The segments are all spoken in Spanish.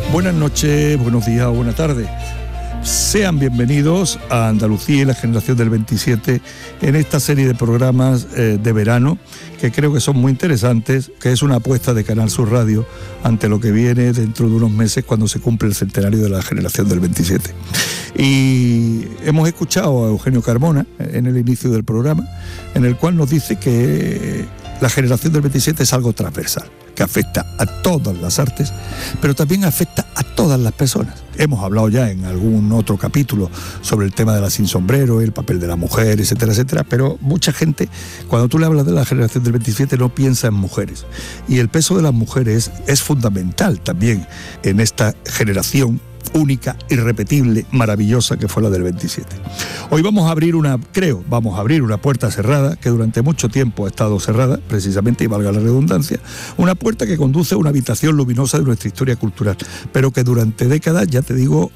Buenas noches, buenos días o buenas tardes. Sean bienvenidos a Andalucía y la generación del 27 en esta serie de programas de verano que creo que son muy interesantes, que es una apuesta de Canal Sur Radio ante lo que viene dentro de unos meses cuando se cumple el centenario de la generación del 27. Y hemos escuchado a Eugenio Carmona en el inicio del programa, en el cual nos dice que la generación del 27 es algo transversal, que afecta a todas las artes, pero también afecta a todas las personas. Hemos hablado ya en algún otro capítulo sobre el tema de la sin sombrero, el papel de la mujer, etcétera, etcétera, pero mucha gente, cuando tú le hablas de la generación del 27, no piensa en mujeres. Y el peso de las mujeres es fundamental también en esta generación única, irrepetible, maravillosa que fue la del 27. Hoy vamos a abrir una puerta cerrada que durante mucho tiempo ha estado cerrada, precisamente, y valga la redundancia, una puerta que conduce a una habitación luminosa de nuestra historia cultural, pero que durante décadas, ya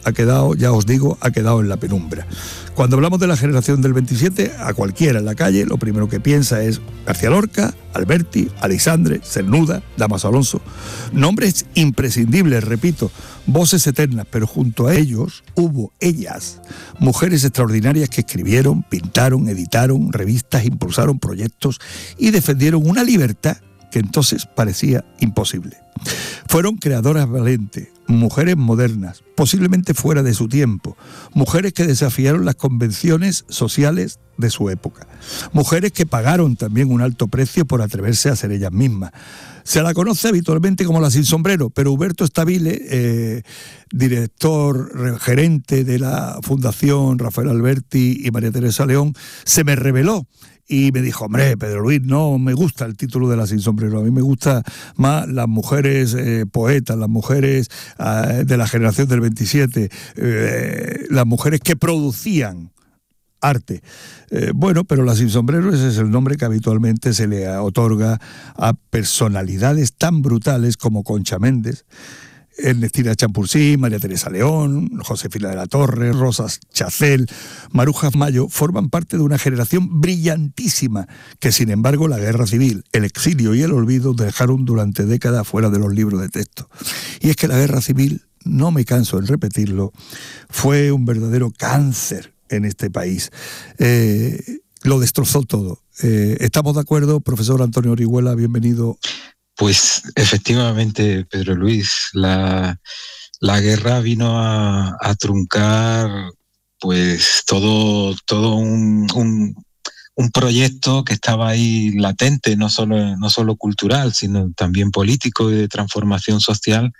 os digo, ha quedado en la penumbra. Cuando hablamos de la generación del 27, a cualquiera en la calle, lo primero que piensa es García Lorca, Alberti, Aleixandre, Cernuda, Dámaso Alonso. Nombres imprescindibles, repito, voces eternas, pero junto a ellos hubo ellas, mujeres extraordinarias que escribieron, pintaron, editaron revistas, impulsaron proyectos y defendieron una libertad que entonces parecía imposible. Fueron creadoras valientes, mujeres modernas, posiblemente fuera de su tiempo, mujeres que desafiaron las convenciones sociales de su época, mujeres que pagaron también un alto precio por atreverse a ser ellas mismas. Se la conoce habitualmente como la sin sombrero, pero Huberto Stabile, director gerente de la Fundación Rafael Alberti y María Teresa León, se me reveló y me dijo: hombre, Pedro Luis, no me gusta el título de la sin sombrero, a mí me gusta más las mujeres poetas, las mujeres de la generación del 27, las mujeres que producían arte. Bueno, pero la sin sombrero, ese es el nombre que habitualmente se le otorga a personalidades tan brutales como Concha Méndez, Ernestina Champurcí, María Teresa León, Josefina de la Torre, Rosas Chacel, Maruja Mayo. Forman parte de una generación brillantísima que, sin embargo, la guerra civil, el exilio y el olvido dejaron durante décadas fuera de los libros de texto. Y es que la guerra civil, no me canso en repetirlo, fue un verdadero cáncer en este país. Lo destrozó todo. ¿Estamos de acuerdo, profesor Antonio Orihuela? Bienvenido. Pues efectivamente, Pedro Luis, la guerra vino a truncar pues todo un proyecto que estaba ahí latente, no solo cultural, sino también político y de transformación social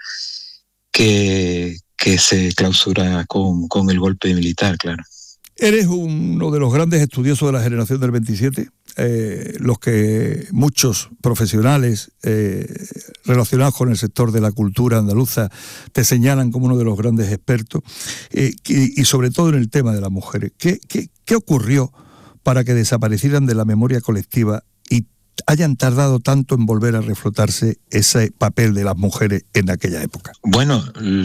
que se clausura con el golpe militar, claro. Eres uno de los grandes estudiosos de la generación del 27, los que muchos profesionales relacionados con el sector de la cultura andaluza te señalan como uno de los grandes expertos, y sobre todo en el tema de las mujeres. ¿Qué ocurrió para que desaparecieran de la memoria colectiva y hayan tardado tanto en volver a reflotarse ese papel de las mujeres en aquella época? Bueno,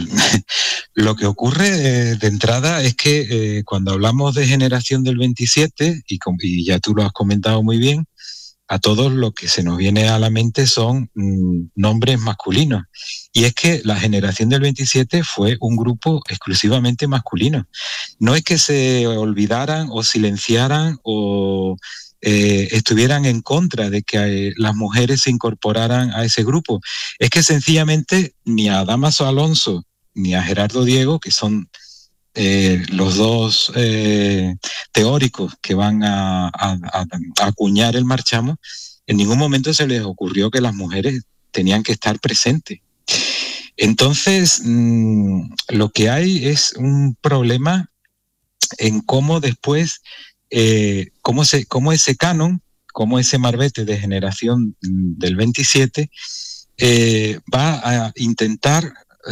lo que ocurre de entrada es que cuando hablamos de generación del 27, y ya tú lo has comentado muy bien, a todos lo que se nos viene a la mente son nombres masculinos. Y es que la generación del 27 fue un grupo exclusivamente masculino. No es que se olvidaran o silenciaran o estuvieran en contra de que las mujeres se incorporaran a ese grupo. Es que sencillamente ni a Dámaso Alonso ni a Gerardo Diego, que son los dos teóricos que van a acuñar el marchamo, en ningún momento se les ocurrió que las mujeres tenían que estar presentes. Entonces, lo que hay es un problema en cómo después, cómo ese canon, cómo ese marbete de generación del 27 va a intentar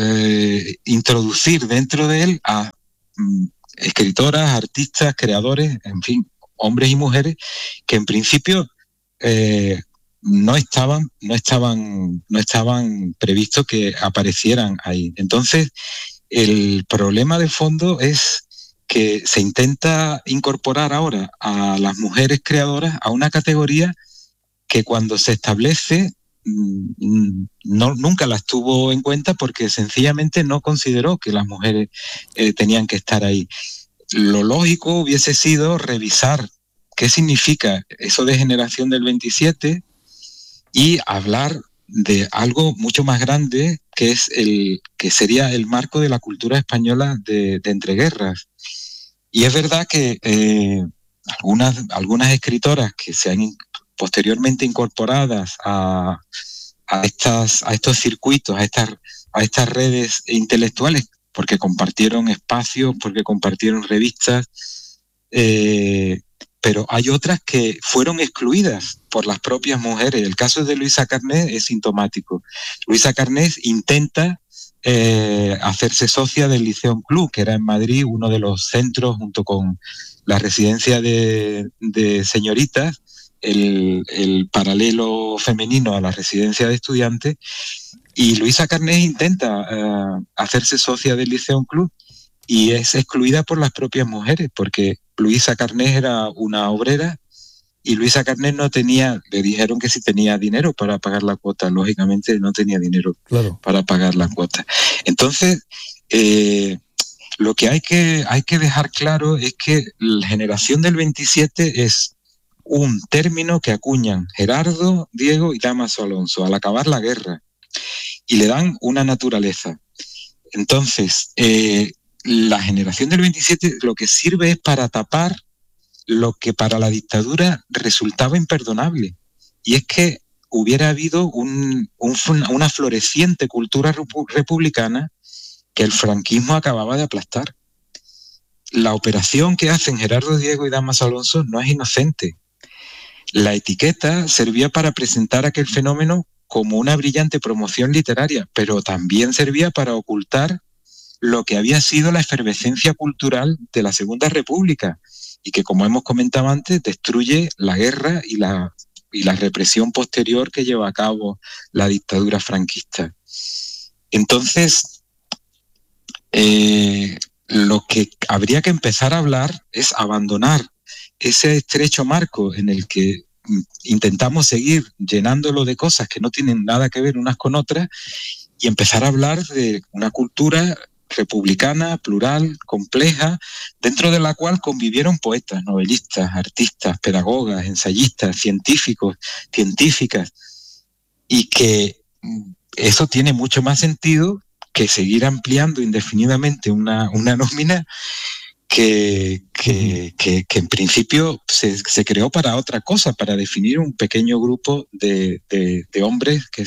introducir dentro de él a escritoras, artistas, creadores, en fin, hombres y mujeres que en principio no estaban previstos que aparecieran ahí. Entonces, el problema de fondo es que se intenta incorporar ahora a las mujeres creadoras a una categoría que cuando se establece nunca las tuvo en cuenta porque sencillamente no consideró que las mujeres tenían que estar ahí. Lo lógico hubiese sido revisar qué significa eso de generación del 27 y hablar de algo mucho más grande que sería el marco de la cultura española de entreguerras. Y es verdad que algunas escritoras que se han posteriormente incorporadas a estos circuitos, a estas redes intelectuales, porque compartieron espacios, porque compartieron revistas, pero hay otras que fueron excluidas por las propias mujeres. El caso de Luisa Carnés es sintomático. Luisa Carnés intenta hacerse socia del Liceum Club, que era en Madrid uno de los centros, junto con la residencia de señoritas, el paralelo femenino a la residencia de estudiantes, y Luisa Carnés intenta hacerse socia del Liceum Club y es excluida por las propias mujeres, porque Luisa Carnés era una obrera y Luisa Carnés no tenía, le dijeron que si tenía dinero para pagar la cuota, lógicamente no tenía dinero para pagar la cuota. Entonces, lo que hay que dejar claro es que la generación del 27 es un término que acuñan Gerardo, Diego y Dámaso Alonso al acabar la guerra y le dan una naturaleza. Entonces, la generación del 27 lo que sirve es para tapar lo que para la dictadura resultaba imperdonable, y es que hubiera habido una floreciente cultura republicana que el franquismo acababa de aplastar. La operación que hacen Gerardo, Diego y Dámaso Alonso no es inocente. La etiqueta servía para presentar aquel fenómeno como una brillante promoción literaria, pero también servía para ocultar lo que había sido la efervescencia cultural de la Segunda República y que, como hemos comentado antes, destruye la guerra y la represión posterior que lleva a cabo la dictadura franquista. Entonces, lo que habría que empezar a hablar es abandonar ese estrecho marco en el que intentamos seguir llenándolo de cosas que no tienen nada que ver unas con otras y empezar a hablar de una cultura republicana, plural, compleja, dentro de la cual convivieron poetas, novelistas, artistas, pedagogas, ensayistas, científicos, científicas, y que eso tiene mucho más sentido que seguir ampliando indefinidamente una nómina que en principio se creó para otra cosa, para definir un pequeño grupo de hombres que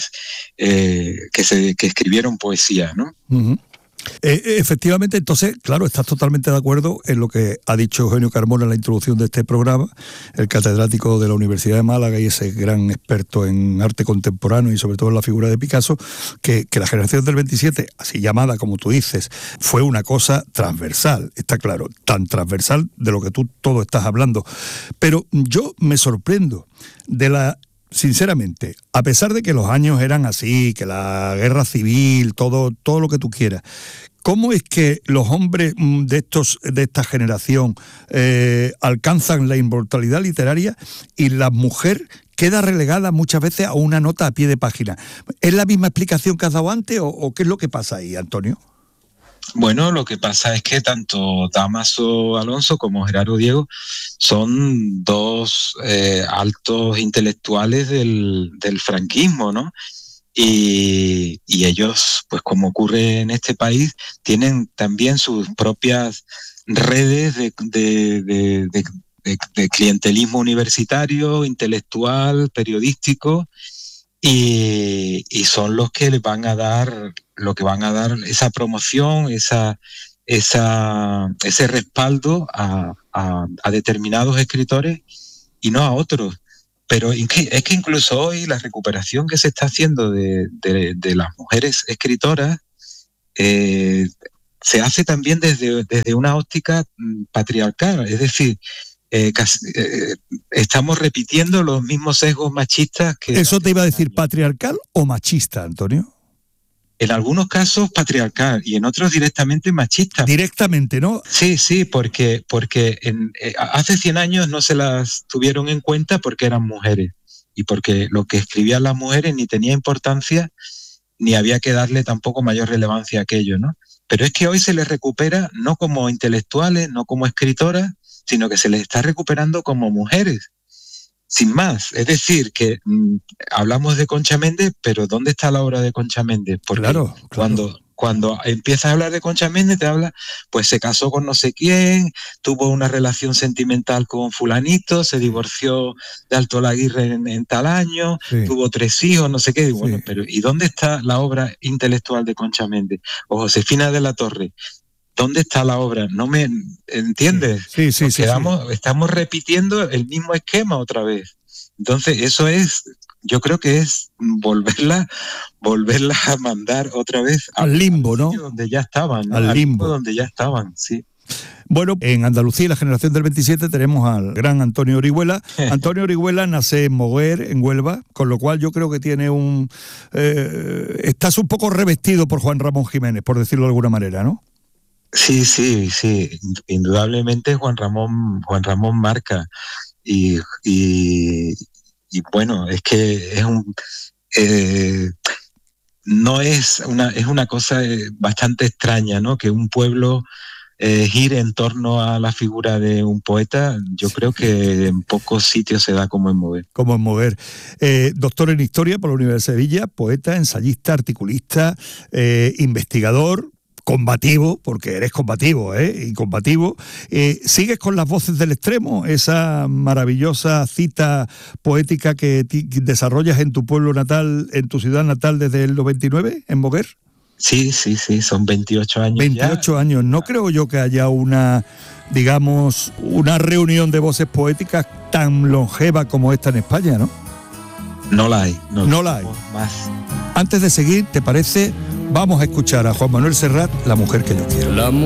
escribieron poesía, ¿no? Uh-huh. Efectivamente, entonces, claro, estás totalmente de acuerdo en lo que ha dicho Eugenio Carmona en la introducción de este programa, el catedrático de la Universidad de Málaga y ese gran experto en arte contemporáneo y sobre todo en la figura de Picasso, que la generación del 27, así llamada como tú dices, fue una cosa transversal, está claro, tan transversal de lo que tú todo estás hablando. Pero yo me sorprendo sinceramente, a pesar de que los años eran así, que la guerra civil, todo lo que tú quieras, ¿cómo es que los hombres de esta generación alcanzan la inmortalidad literaria y la mujer queda relegada muchas veces a una nota a pie de página? ¿Es la misma explicación que has dado antes o qué es lo que pasa ahí, Antonio? Bueno, lo que pasa es que tanto Dámaso Alonso como Gerardo Diego son dos altos intelectuales del franquismo, ¿no? Y ellos, pues como ocurre en este país, tienen también sus propias redes de clientelismo universitario, intelectual, periodístico, y son los que le van a dar esa promoción, ese respaldo a determinados escritores y no a otros. Pero es que incluso hoy la recuperación que se está haciendo de las mujeres escritoras se hace también desde una óptica patriarcal, es decir, estamos repitiendo los mismos sesgos machistas que... ¿Eso te iba a decir patriarcal o machista, Antonio? En algunos casos patriarcal y en otros directamente machista. Directamente, ¿no? Sí, porque hace 100 años no se las tuvieron en cuenta porque eran mujeres. y porque lo que escribían las mujeres ni tenía importancia, ni había que darle tampoco mayor relevancia a aquello, ¿no? Pero es que hoy se les recupera no como intelectuales, no como escritoras, sino que se les está recuperando como mujeres, sin más. Es decir, que hablamos de Concha Méndez, pero ¿dónde está la obra de Concha Méndez? Porque claro. Cuando empiezas a hablar de Concha Méndez, te habla, pues se casó con no sé quién, tuvo una relación sentimental con fulanito, se divorció de Alto Laguirre en tal año, tuvo 3 hijos, no sé qué. Digo, bueno, pero ¿y dónde está la obra intelectual de Concha Méndez? O Josefina de la Torre. ¿Dónde está la obra? ¿No me entiendes? Sí. Estamos repitiendo el mismo esquema otra vez. Entonces, eso es, yo creo que es volverla a mandar otra vez al limbo, ¿no? Donde ya estaban, ¿no? Al limbo donde ya estaban, sí. Bueno, en Andalucía, la generación del 27, tenemos al gran Antonio Orihuela. Antonio Orihuela nace en Moguer, en Huelva, con lo cual yo creo que tiene estás un poco revestido por Juan Ramón Jiménez, por decirlo de alguna manera, ¿no? Sí. Indudablemente Juan Ramón marca. Y bueno, es que es una cosa bastante extraña, ¿no? Que un pueblo gire en torno a la figura de un poeta. Yo creo que en pocos sitios se da como en Moguer. Doctor en Historia por la Universidad de Sevilla, poeta, ensayista, articulista, investigador, combativo, porque eres combativo, y combativo. ¿Sigues con Las voces del extremo, esa maravillosa cita poética que desarrollas en tu pueblo natal, en tu ciudad natal desde el 99, en Moguer? Sí, son 28 años 28 ya. Años. No creo yo que haya una reunión de voces poéticas tan longeva como esta en España, ¿no? No la hay. No la hay. Más. Antes de seguir, ¿te parece? Vamos a escuchar a Juan Manuel Serrat, La mujer que yo quiero.